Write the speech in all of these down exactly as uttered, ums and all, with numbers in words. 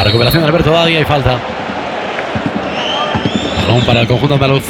La recuperación de Alberto Dadi y falta. Balón para el conjunto andaluz.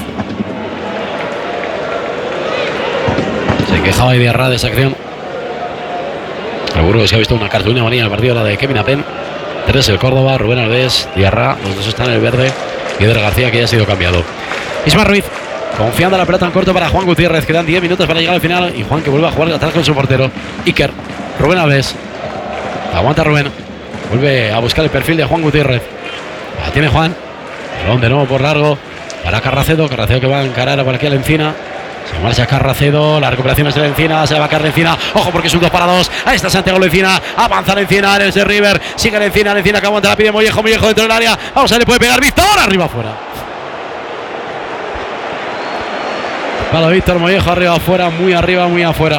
Se quejaba Diarra de esa acción. Seguro que se ha visto una cartulina amarilla en el partido, la de Kevin Apen. Tres el Córdoba, Rubén Alves, Diarra, los dos están en el verde. Y Eder García, que ya ha sido cambiado. Isma Ruiz, confiando la pelota en corto para Juan Gutiérrez. Quedan diez minutos para llegar al final. Y Juan que vuelve a jugar atrás con su portero. Iker, Rubén Alves. Aguanta Rubén. Vuelve a buscar el perfil de Juan Gutiérrez. La tiene Juan. Balón de nuevo por largo para Carracedo. Carracedo que va a encarar por aquí a la Encina. Se marcha Carracedo, la recuperación es de la Encina, se va a caer la Encina, ojo porque es un dos para dos, ahí está Santiago la Encina, avanza la Encina, en ese River, sigue la Encina, la Encina que aguanta, la pide Mollejo, Mollejo dentro del área, vamos a ver, le puede pegar Víctor, arriba afuera. Para Víctor Mollejo, arriba afuera, muy arriba, muy afuera.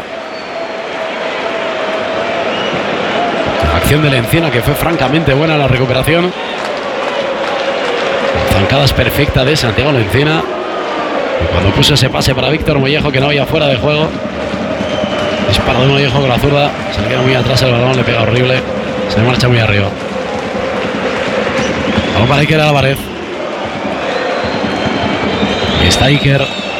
La acción de la Encina que fue francamente buena la recuperación. La zancada es perfecta de Santiago la Encina. Y cuando puso ese pase para Víctor Mollejo, que no había fuera de juego, disparo de Mollejo con la zurda, se le queda muy atrás el balón, le pega horrible, se le marcha muy arriba. Balón para Iker Álvarez. Y está Iker.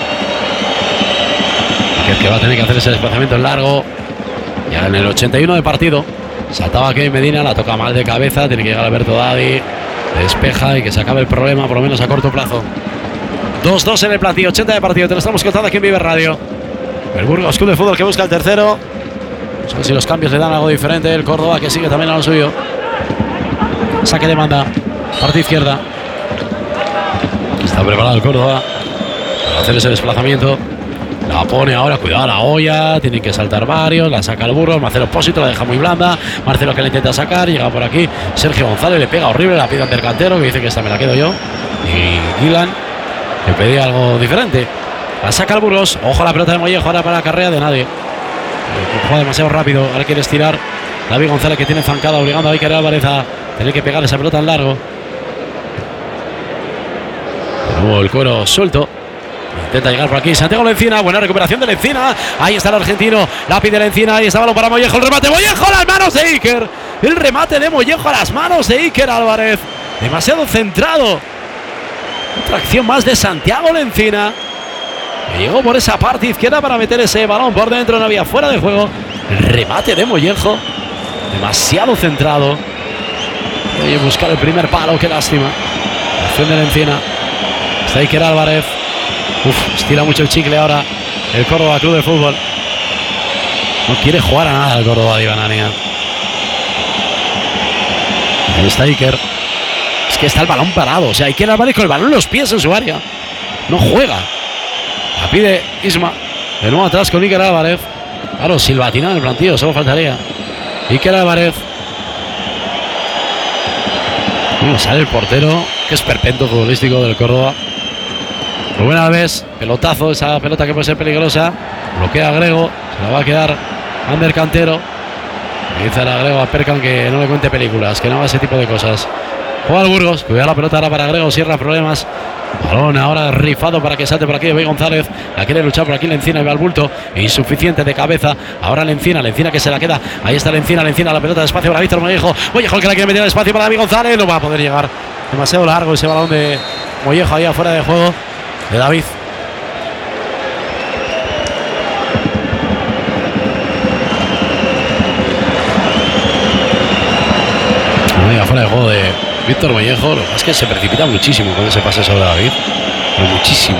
Iker que va a tener que hacer ese desplazamiento largo. Ya en el ochenta y uno de partido, saltaba Kevin Medina, la toca mal de cabeza, tiene que llegar Alberto Dadi, despeja y que se acabe el problema, por lo menos a corto plazo. dos dos en el platillo, ochenta de partido, te lo estamos contando aquí en Vive Radio. El Burgos Club de Fútbol que busca el tercero. No sé si los cambios le dan algo diferente. El Córdoba que sigue también a lo suyo. Saque de banda, parte izquierda. Está preparado el Córdoba para hacer ese desplazamiento. La pone ahora, cuidado la olla, tienen que saltar varios, la saca el Burgos, Marcelo Pósito la deja muy blanda, Marcelo que la intenta sacar, llega por aquí, Sergio González le pega horrible, la pide ante el cantero, que dice que esta me la quedo yo. Y Gilan, que pedía algo diferente. La saca el Burgos. Ojo a la pelota de Mollejo ahora para la carrera de nadie. Juega demasiado rápido. Ahora quiere estirar. David González que tiene zancada, obligando a Iker Álvarez a tener que pegar esa pelota en largo. De nuevo el cuero suelto. Intenta llegar por aquí Santiago Lencina. Buena recuperación de Lencina. Ahí está el argentino. La pide Lencina. Ahí está balón para Mollejo. El remate. Mollejo a las manos de Iker. El remate de Mollejo a las manos de Iker Álvarez. Demasiado centrado. Otra acción más de Santiago Lencina. Que llegó por esa parte izquierda para meter ese balón por dentro. No había fuera de juego. El remate de Mollejo. Demasiado centrado. Voy a buscar el primer palo. Qué lástima. La acción de Lencina. Está Iker Álvarez. Uf, estira mucho el chicle ahora el Córdoba Club de Fútbol. No quiere jugar a nada el Córdoba de Ibanania. Ahí está Iker. Es que está el balón parado. O sea, Iker Álvarez con el balón en los pies en su área. No juega. La pide Isma. De nuevo atrás con Iker Álvarez. Claro, silbatina en el plantillo, solo faltaría. Iker Álvarez. Bueno, sale el portero, que es perpetuo futbolístico del Córdoba. Rubén Alves, pelotazo, esa pelota que puede ser peligrosa. Bloquea a Grego, se la va a quedar Ander Cantero. Dice a Grego a Perkan que no le cuente películas, que no haga ese tipo de cosas. Juega el Burgos, cuidado la pelota ahora para Grego, cierra problemas. Balón ahora rifado para que salte por aquí David González. La quiere luchar por aquí Lencina y va al bulto. Insuficiente de cabeza. Ahora Lencina, Lencina que se la queda. Ahí está Lencina, Lencina, la pelota de espacio para Víctor Mollejo. Mollejo el que la quiere meter al espacio para David González. No va a poder llegar. Demasiado largo ese balón de Mollejo ahí afuera de juego de David. Ahí afuera de juego de Víctor Mollejo. Lo que pasa es que se precipita muchísimo cuando se pasa sobre David. Pero muchísimo.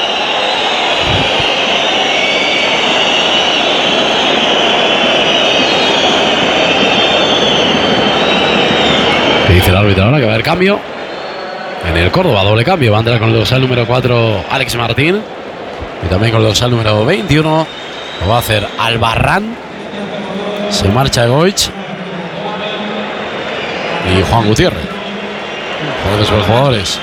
¿Qué dice el árbitro ahora? Que va a haber cambio en el Córdoba, doble cambio. Va a entrar con el dorsal número cuatro Alex Martín. Y también con el dorsal número veintiuno. Lo va a hacer Albarrán. Se marcha Goich. Y Juan Gutiérrez. Jugadores por jugadores.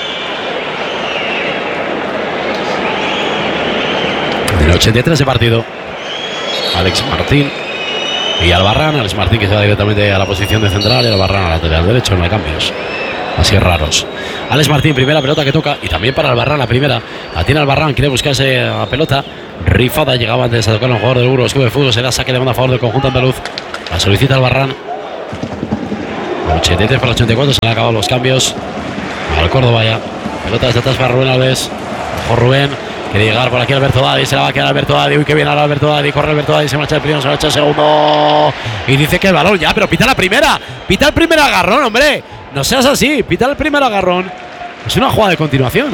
En el ochenta y tres de partido. Alex Martín y Albarrán. Alex Martín que se va directamente a la posición de central y Albarrán a la lateral derecho. No hay cambios así raros. Alex Martín, primera pelota que toca. Y también para Albarrán la primera. La tiene Albarrán, quiere buscarse la pelota. Rifada, llegaba antes a tocar a un jugador del Burgos Club de Fútbol. Será saque de banda a favor del conjunto andaluz. La solicita Albarrán. ochenta y tres para el ochenta y cuatro, se han acabado los cambios. Al Córdoba ya. Pelota desde atrás para Rubén Alves. Ojo Rubén. Quiere llegar por aquí Alberto Dadi. Se la va a quedar Alberto Dadi. Uy, que viene ahora Alberto Dadi. Corre Alberto Dadi. Se marcha el primero, se marcha el segundo. Y dice que el balón ya, pero pita la primera. Pita el primer agarrón, hombre. No seas así. Pita el primer agarrón. Es una jugada de continuación.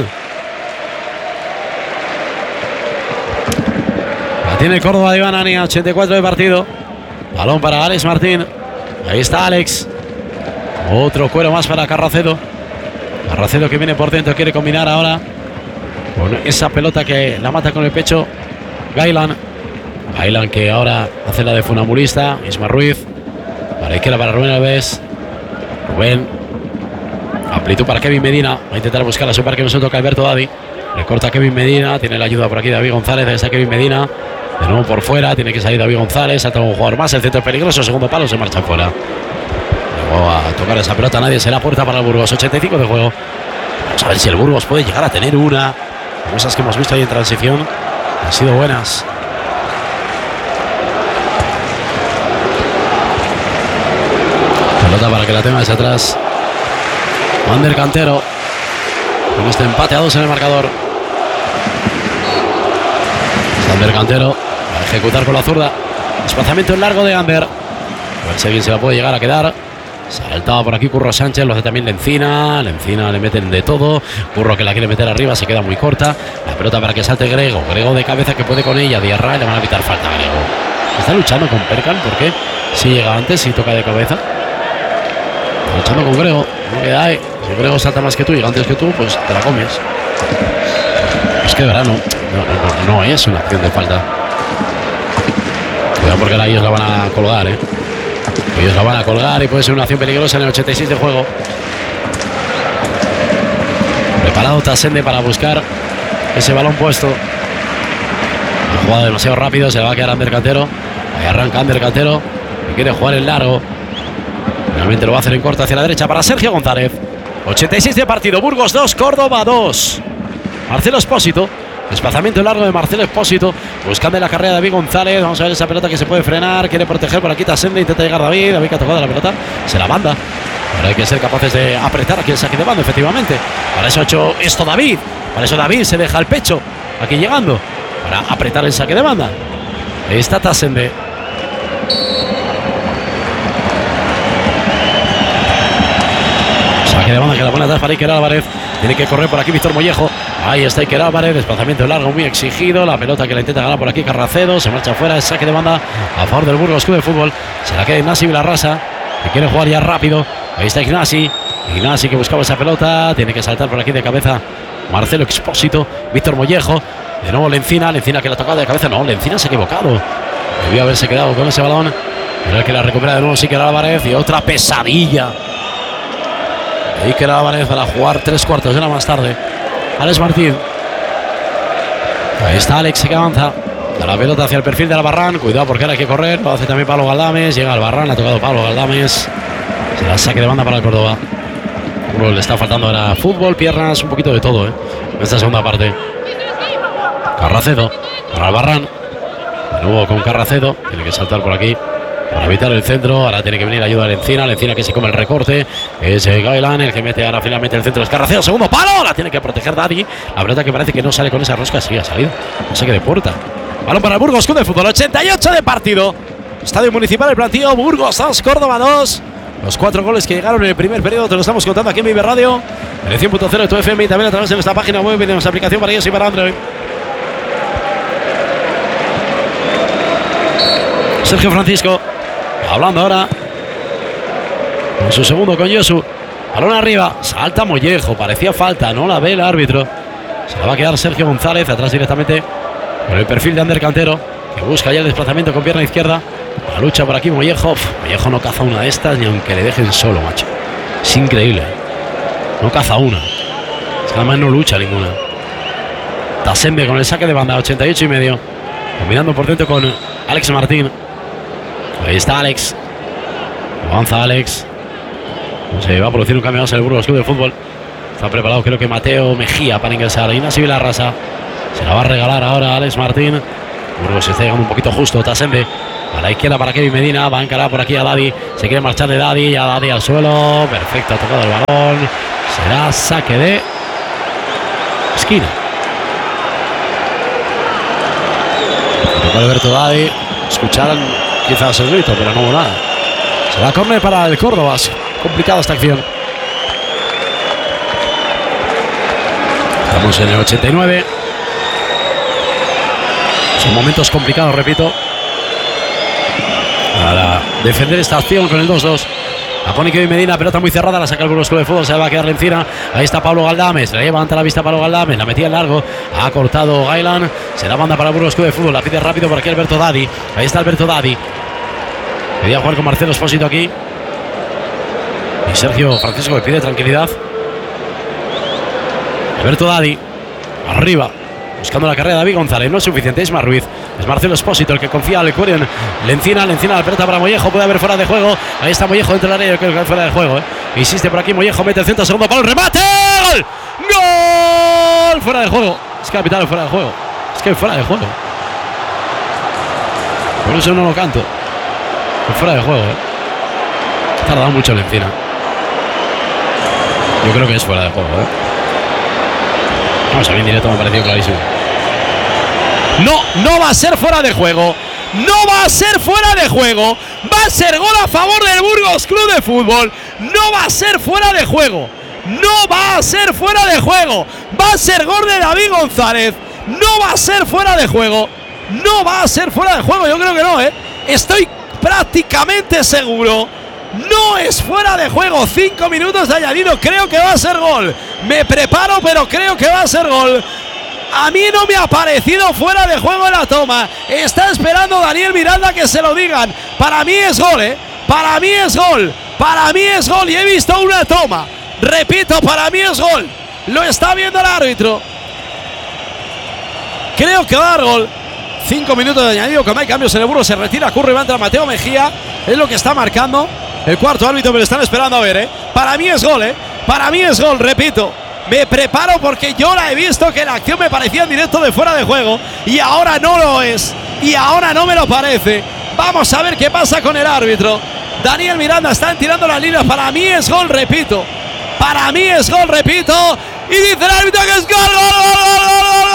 La tiene Córdoba de Iván Ania. ochenta y cuatro de partido. Balón para Alex Martín. Ahí está Alex. Otro cuero más para Carracedo. Carracedo que viene por dentro. Quiere combinar ahora con esa pelota que la mata con el pecho Gailan. Gailan que ahora hace la de funambulista. Isma Ruiz. Para izquierda para Rubén Alves. Rubén. Amplitud para Kevin Medina. Va a intentar buscar a su par que no se toca Alberto Dadi. Le corta Kevin Medina. Tiene la ayuda por aquí de David González. Ahí está Kevin Medina. De nuevo por fuera. Tiene que salir David González. Salta un jugador más. El centro es peligroso. Segundo palo. Se marcha fuera. Luego a tocar esa pelota. Nadie será puerta para el Burgos. ochenta y cinco de juego. Vamos a ver si el Burgos puede llegar a tener una. Cosas que hemos visto ahí en transición han sido buenas. Pelota para que la tenga desde atrás Ander Cantero. Con este empate a dos en el marcador. Ander Cantero va a ejecutar con la zurda. Desplazamiento en largo de Ander. A ver si alguien se la puede llegar a quedar. Saltaba por aquí Curro Sánchez, lo hace también Lencina. Lencina le meten de todo. Curro que la quiere meter arriba, se queda muy corta. La pelota para que salte Grego. Grego de cabeza que puede con ella. Diarra y le van a pitar falta a Grego. Está luchando con Perkan, ¿por qué? Si llega antes, si toca de cabeza. Está luchando con Grego. No queda ahí. Si Grego salta más que tú y llega antes que tú, pues te la comes. Es que de verdad no, no, no, no es una acción de falta. Cuidado porque ahora ellos la van a colgar, eh. Ellos la van a colgar y puede ser una acción peligrosa en el ochenta y seis de juego. Preparado Tasende para buscar ese balón puesto. Ha jugado demasiado rápido, se le va a quedar Ander Cantero. Ahí arranca Ander Cantero, que quiere jugar en largo. Finalmente lo va a hacer en corto hacia la derecha para Sergio González. ochenta y seis de partido, Burgos dos, Córdoba dos. Marcelo Espósito. Desplazamiento largo de Marcelo Espósito. Buscando la carrera de David González. Vamos a ver esa pelota que se puede frenar. Quiere proteger por aquí Tasende. Intenta llegar David. David que ha tocado la pelota. Se la manda. Ahora hay que ser capaces de apretar aquí el saque de banda, efectivamente. Para eso ha hecho esto David. Para eso David se deja el pecho. Aquí llegando. Para apretar el saque de banda. Ahí está Tasende. Saque de banda que la pone atrás para Iker Álvarez. Tiene que correr por aquí Víctor Mollejo. Ahí está Iker Álvarez, desplazamiento largo muy exigido. La pelota que la intenta ganar por aquí Carracedo. Se marcha afuera, saque de banda a favor del Burgos Club de Fútbol. Se la queda Ignasi Vilarrasa, que quiere jugar ya rápido. Ahí está Ignasi. Ignasi que buscaba esa pelota. Tiene que saltar por aquí de cabeza Marcelo Expósito. Víctor Mollejo. De nuevo Lencina. Lencina que la ha tocado de cabeza. No, Lencina se ha equivocado. Debió haberse quedado con ese balón. Pero el que la recupera de nuevo Iker Álvarez. Y otra pesadilla. Iker Álvarez para jugar tres cuartos de hora más tarde. Alex Martín. Ahí está Alex que avanza. Da la pelota hacia el perfil de Albarrán. Cuidado porque ahora hay que correr. Lo hace también Pablo Galdames. Llega Albarrán. Ha tocado Pablo Galdames. Se la saque de banda para el Córdoba. Uno le está faltando ahora fútbol, piernas, un poquito de todo, ¿eh? En esta segunda parte. Carracedo. Para Albarrán. De nuevo con Carracedo. Tiene que saltar por aquí para evitar el centro. Ahora tiene que venir ayuda de Lencina. Lencina que se come el recorte. Es Gailan el que mete ahora finalmente el centro. Es Carracedo. Segundo palo. La tiene que proteger Dadi. La pelota que parece que no sale con esa rosca. Sí, ha salido. No sé qué de puerta. Balón para el Burgos Club de Fútbol. ochenta y ocho de partido. Estadio Municipal El Plantío. Burgos dos, Córdoba dos. Los cuatro goles que llegaron en el primer periodo te lo estamos contando aquí en Vive Radio. En el cien punto cero de tu F M y también a través de nuestra página web y de nuestra aplicación para iOS y para Android. Sergio Francisco. Hablando ahora con su segundo con Josu. Balón arriba, salta Mollejo, parecía falta, no la ve el árbitro. Se la va a quedar Sergio González, atrás directamente con el perfil de Ander Cantero, que busca ya el desplazamiento con pierna izquierda. La lucha por aquí Mollejo. Uf, Mollejo no caza una de estas ni aunque le dejen solo, macho. Es increíble. No caza una. Es que además no lucha ninguna. Tasende con el saque de banda, ochenta y ocho y medio. Combinando por dentro con Alex Martín. Ahí está Alex. Avanza Alex. Se va a producir un cambio más en el Burgos Club de Fútbol. Está preparado creo que Mateo Mejía para ingresar. Ignasi Vilarrasa. Se la va a regalar ahora Alex Martín. Burgos se está llegando un poquito justo. Tasende. A la izquierda para Kevin Medina. Va a encarar por aquí a Daddy. Se quiere marchar de Daddy. Ya Daddy al suelo. Perfecto, ha tocado el balón. Será saque de esquina. Tocó Alberto Daddy. Escucharon quizás el grito, pero no hubo nada. Será córner para el Córdoba. Complicada esta acción. Estamos en el ochenta y nueve. Son momentos complicados, repito, para defender esta acción con el dos dos. La pone Kevin Medina, pelota muy cerrada, la saca el Burgos Club de Fútbol, se va a quedar encima. Ahí está Pablo Galdames, la lleva ante la vista Pablo Galdames, la metía en largo, ha cortado Gailan, será banda para el Burgos Club de Fútbol, la pide rápido por aquí Alberto Daddy. Ahí está Alberto Daddy. Quería jugar con Marcelo Espósito aquí. Y Sergio Francisco le pide tranquilidad. Alberto Daddy, arriba, buscando la carrera de David González, no es suficiente, es más Ruiz, es Marcelo Espósito el que confía al Ecuador. Le encina, le encina la pelota para Mollejo, puede haber fuera de juego. Ahí está Mollejo dentro del área, yo creo que fuera de juego, ¿eh? Insiste por aquí Mollejo, mete el centro, segundo palo, remate, ¡gol! ¡Gol! Fuera de juego, es que capital fuera de juego, es que fuera de juego. Por eso no lo canto, es fuera de juego, ¿eh? Ha tardado mucho el encina. Yo creo que es fuera de juego, ¿eh? Vamos a ver en directo, me ha parecido clarísimo. No, no va a ser fuera de juego. No va a ser fuera de juego. Va a ser gol a favor del Burgos Club de Fútbol. No va a ser fuera de juego. No va a ser fuera de juego. Va a ser gol de David González. No va a ser fuera de juego. No va a ser fuera de juego. Yo creo que no, ¿eh? Estoy prácticamente seguro. No es fuera de juego. Cinco minutos de añadido. Creo que va a ser gol. Me preparo, pero creo que va a ser gol. A mí no me ha parecido fuera de juego en la toma. Está esperando Daniel Miranda que se lo digan. Para mí es gol, ¿eh? Para mí es gol. Para mí es gol. Y he visto una toma. Repito, para mí es gol. Lo está viendo el árbitro. Creo que va a dar gol. Cinco minutos de añadido. Como hay cambios en el Burgos, se retira. Curre y va a entrar Mateo Mejía. Es lo que está marcando el cuarto árbitro, pero están esperando a ver, ¿eh? Para mí es gol, ¿eh? Para mí es gol, repito. Me preparo porque yo la he visto que la acción me parecía en directo de fuera de juego y ahora no lo es. Y ahora no me lo parece. Vamos a ver qué pasa con el árbitro. Daniel Miranda están tirando las líneas. Para mí es gol, repito. Para mí es gol, repito. Y dice el árbitro que es gol, gol, gol, gol, gol,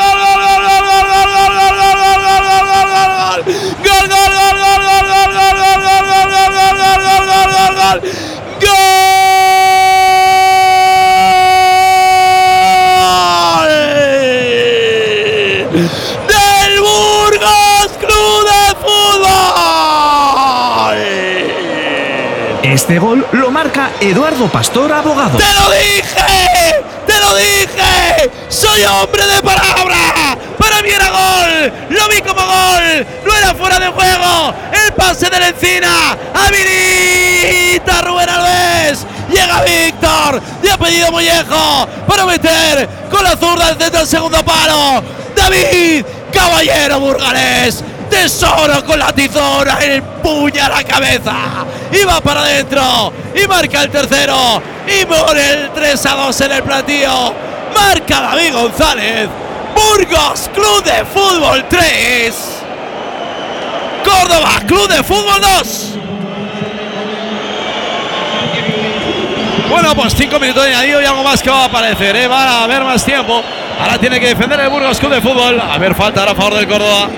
del Burgos Club de Fútbol. Este gol lo marca Eduardo Pastor, abogado. ¡Te lo dije! ¡Te lo dije! ¡Soy hombre de palabra! ¡Para mí era gol! ¡Lo vi como gol! ¡No era fuera de juego! ¡El pase de la Encina! ¡Habilita Rubén Alves! ¡Llega Víctor! ¡De apellido Mollejo! ¡Para meter con la zurda al centro del segundo palo! ¡David Caballero burgalés! Tesoro con la tizona, empuña la cabeza y va para adentro y marca el tercero y pone el tres a dos en el platillo. Marca David González. Burgos Club de Fútbol tres, Córdoba Club de Fútbol dos. Bueno, pues cinco minutos de añadido y algo más que va a aparecer, ¿eh? Va a haber más tiempo. Ahora tiene que defender el Burgos Club de Fútbol. A ver, falta ahora a favor del Córdoba.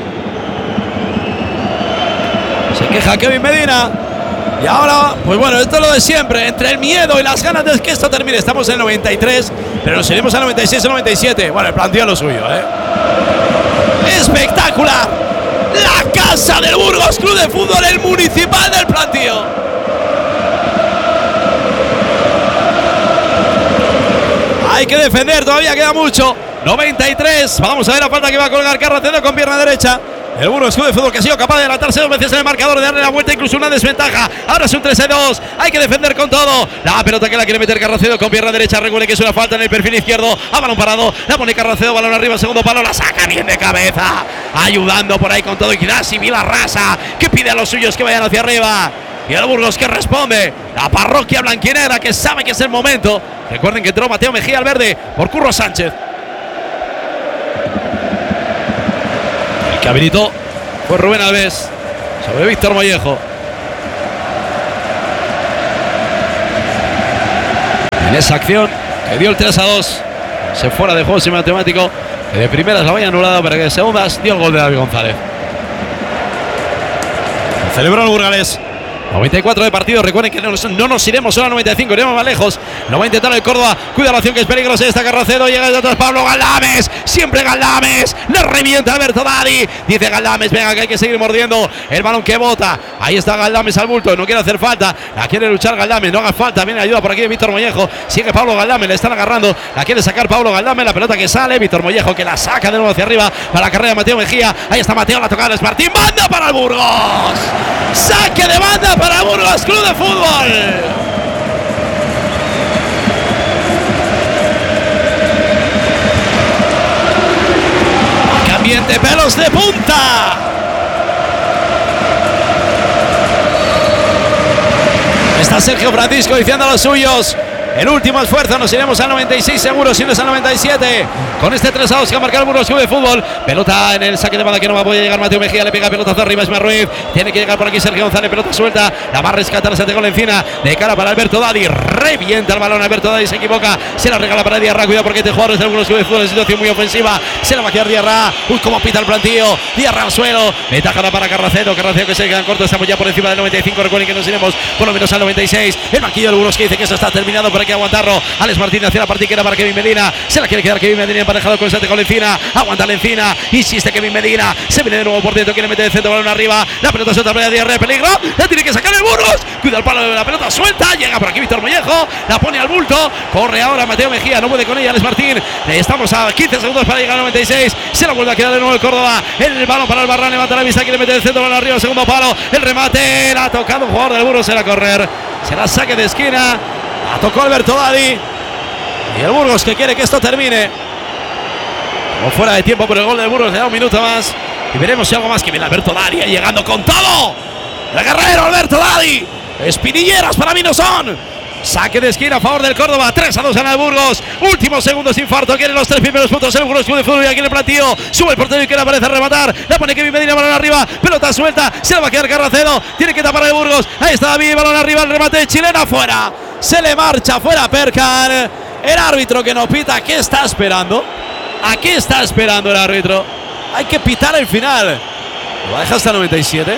Se queja Kevin Medina. Y ahora, pues bueno, esto es lo de siempre. Entre el miedo y las ganas de que esto termine. Estamos en el noventa y tres, pero nos iremos al noventa y seis, al noventa y siete. Bueno, el planteo es lo suyo, ¿eh? Espectacular. La casa del Burgos Club de Fútbol, el municipal del planteo. Hay que defender, todavía queda mucho. noventa y tres. Vamos a ver la falta que va a colgar Carracedo con pierna derecha. El Burgos Club de Fútbol que ha sido capaz de adelantarse dos veces en el marcador, de darle la vuelta, incluso una desventaja. Ahora es un tres a dos. Hay que defender con todo. La pelota que la quiere meter Carracedo con pierna derecha. Recuerde que es una falta en el perfil izquierdo. A balón parado. La pone Carracedo, balón arriba, segundo palo. La saca bien de cabeza. Ayudando por ahí con todo. Y Ignacio Vilarrasa, que pide a los suyos que vayan hacia arriba. Y el Burgos que responde. La parroquia blanquinegra que sabe que es el momento. Recuerden que entró Mateo Mejía al verde por Curro Sánchez. El que habilitó fue Rubén Alves. sobre Víctor Mollejo. En esa acción que dio el tres a dos, se fuera de juego sin matemático, que de primeras la vaya anulado, pero que de segundas dio el gol de David González. Lo celebró el burgalés. noventa y cuatro de partido, recuerden que no nos, no nos iremos solo a noventa y cinco, iremos más lejos. Lo va a intentar el Córdoba, cuida la acción que es peligrosa, está Carracedo, llega desde atrás Pablo Galdames, siempre Galdames, le revienta Alberto Dadi, dice Galdames, venga que hay que seguir mordiendo, el balón que bota, ahí está Galdames al bulto, no quiere hacer falta, la quiere luchar Galdames, no haga falta, viene ayuda por aquí de Víctor Mollejo, sigue Pablo Galdames, le están agarrando, la quiere sacar Pablo Galdames, la pelota que sale, Víctor Mollejo que la saca de nuevo hacia arriba, para la carrera de Mateo Mejía, ahí está Mateo, la tocada es Martín, banda para el Burgos, saque de banda para el Burgos Club de Fútbol. Ambiente, pelos de punta. Está Sergio Francisco diciendo a los suyos: el último esfuerzo, nos iremos al noventa y seis seguro, si no es al noventa y siete. Con este tres a dos que ha marcado el Burgos Club de Fútbol. Pelota en el saque de banda que no va a poder llegar Mateo Mejía, le pega pelotazo arriba Ismael Ruiz. Tiene que llegar por aquí Sergio González, pelota suelta. La va a rescatar Santiago Lencina. De cara para Alberto Dadi. Revienta el balón, Alberto Dadi se equivoca. Se la regala para Diarra, cuidado porque este jugador es del Burgos Club de Fútbol en situación muy ofensiva. Se la va a quedar Diarra. Uy, cómo pita el plantío. Diarra al suelo. Metajada para Carracedo. Carracedo que se queda corto. Estamos ya por encima del noventa y cinco. Recuerden que nos iremos por lo menos al noventa y seis. El banquillo del Burgos que dice que eso está terminado, pero hay que aguantarlo. Alex Martínez hacia la partiquera para Kevin Medina. Se la quiere quedar Kevin Medina emparejado con Santiago Lencina. Aguanta Lencina. Insiste Kevin Medina. Se viene de nuevo por dentro. Quiere meter el centro, balón arriba. La pelota suelta para Diarra. Peligro. La tiene que sacar el Burgos. Cuida el palo de la pelota suelta. Llega por aquí Víctor Mollejo. La pone al bulto. Corre ahora Mateo Mejía. No puede con ella Alex Martín. Estamos a quince segundos para llegar al noventa y seis. Se la vuelve a quedar de nuevo el Córdoba. El balón para el Barran. Levanta la vista. Quiere meter el centro, balón arriba. Segundo palo. El remate. La ha tocado un jugador del Burgos. Será correr. Será saque de esquina. La tocó Alberto Dadi. Y el Burgos que quiere que esto termine. Como fuera de tiempo, pero el gol del Burgos le da un minuto más. Y veremos si algo más que viene Alberto Dadi llegando con todo. El guerrero Alberto Dadi. Espinilleras para mí no son. Saque de esquina a favor del Córdoba. tres a dos gana el Burgos. Últimos segundos, infarto. Quieren los tres primeros puntos el Burgos Club de Fútbol. Y aquí en el plantío sube el portero y quiere aparecer a rematar. La pone Kevin Medina, balón arriba. Pelota suelta. Se la va a quedar Carracedo. Tiene que tapar el Burgos. Ahí está David, balón arriba. El remate chileno afuera. Se le marcha fuera Perkan. El árbitro que no pita. ¿Qué está esperando? ¿A qué está esperando el árbitro? Hay que pitar el final. Lo deja hasta el noventa y siete.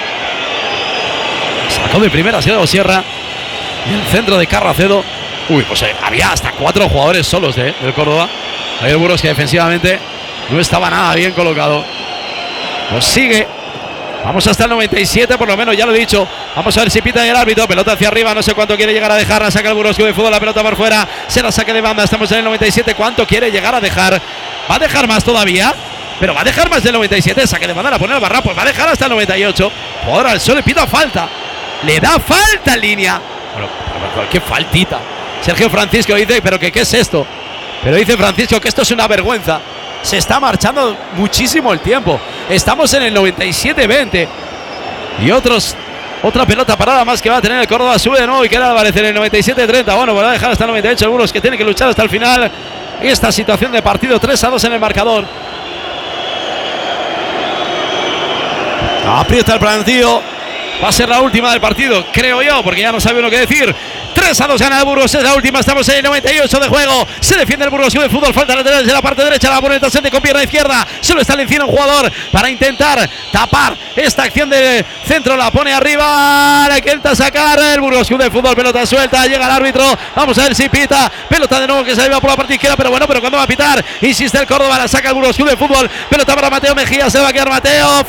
Sacó de primera Sierra Sierra. Y el centro de Carracedo. Uy, pues eh, había hasta cuatro jugadores solos de, del Córdoba. Hay el Burgos que defensivamente no estaba nada bien colocado. Pues sigue. Vamos hasta el noventa y siete, por lo menos, ya lo he dicho. Vamos a ver si pita el árbitro. Pelota hacia arriba, no sé cuánto quiere llegar a dejar. La saca el Burgos Club de Fútbol, la pelota por fuera. Se la saque de banda, estamos en el noventa y siete. ¿Cuánto quiere llegar a dejar? ¿Va a dejar más todavía? Pero va a dejar más del noventa y siete. Saque de banda, la pone al Barra. Pues va a dejar hasta el noventa y ocho. Ahora el suelo pita falta. Le da falta en línea. Bueno, qué faltita. Sergio Francisco dice, pero que qué es esto. Pero dice Francisco que esto es una vergüenza. Se está marchando muchísimo el tiempo. Estamos en el noventa y siete veinte. Y otros, otra pelota parada más que va a tener el Córdoba. Sube de nuevo y queda Álvarez en el noventa y siete treinta. Bueno, va a dejar hasta el noventa y ocho. Algunos que tienen que luchar hasta el final. Esta situación de partido tres a dos en el marcador. Aprieta el plantío. Va a ser la última del partido, creo yo, porque ya no sabe uno qué decir. tres a dos gana el Burgos, es la última, estamos en el noventa y ocho de juego. Se defiende el Burgos Club de Fútbol, falta lateral desde la parte derecha, la pone el trascendente con pierna izquierda. Solo está encima un jugador para intentar tapar esta acción de centro, la pone arriba, la intenta sacar el Burgos Club de Fútbol, pelota suelta, llega el árbitro, vamos a ver si pita, pelota de nuevo que se va por la parte izquierda, pero bueno, pero cuando va a pitar, insiste el Córdoba, la saca el Burgos Club de Fútbol, pelota para Mateo Mejía, se va a quedar Mateo,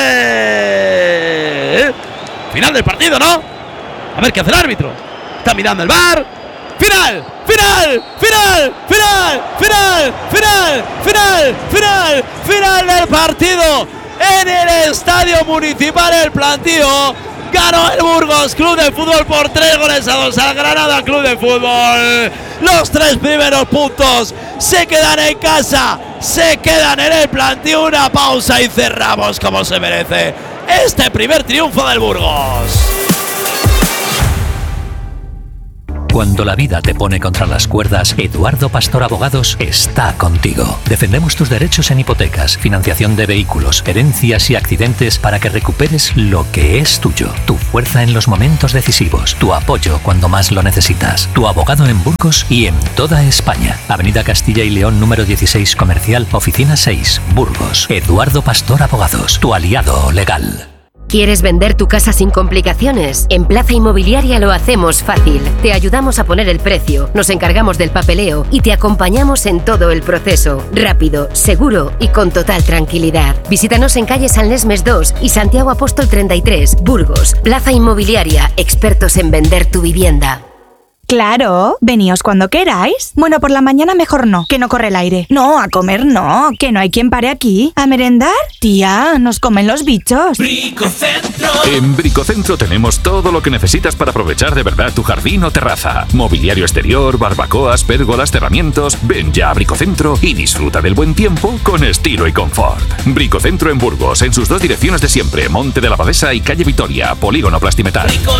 final. Final del partido, ¿no? A ver qué hace el árbitro. Está mirando el V A R. Final, final, final, final, final, final, final, final, final del partido. En el Estadio Municipal El Plantío. Ganó el Burgos Club de Fútbol por tres goles a dos al Granada Club de Fútbol. Los tres primeros puntos se quedan en casa, se quedan en el Plantío. Una pausa y cerramos como se merece este primer triunfo del Burgos. Cuando la vida te pone contra las cuerdas, Eduardo Pastor Abogados está contigo. Defendemos tus derechos en hipotecas, financiación de vehículos, herencias y accidentes para que recuperes lo que es tuyo. Tu fuerza en los momentos decisivos, tu apoyo cuando más lo necesitas. Tu abogado en Burgos y en toda España. Avenida Castilla y León número dieciséis Comercial, Oficina seis, Burgos. Eduardo Pastor Abogados, tu aliado legal. ¿Quieres vender tu casa sin complicaciones? En Plaza Inmobiliaria lo hacemos fácil. Te ayudamos a poner el precio, nos encargamos del papeleo y te acompañamos en todo el proceso. Rápido, seguro y con total tranquilidad. Visítanos en calle San Lesmes dos y Santiago Apóstol treinta y tres, Burgos. Plaza Inmobiliaria, expertos en vender tu vivienda. Claro, veníos cuando queráis. Bueno, por la mañana mejor no, que no corre el aire. No, a comer no, que no hay quien pare aquí. ¿A merendar? Tía, nos comen los bichos. Bricocentro. En Bricocentro tenemos todo lo que necesitas para aprovechar de verdad tu jardín o terraza. Mobiliario exterior, barbacoas, pérgolas, cerramientos. Ven ya a Bricocentro y disfruta del buen tiempo con estilo y confort. Bricocentro en Burgos, en sus dos direcciones de siempre, Monte de la Abadesa y calle Vitoria, Polígono Plastimetal.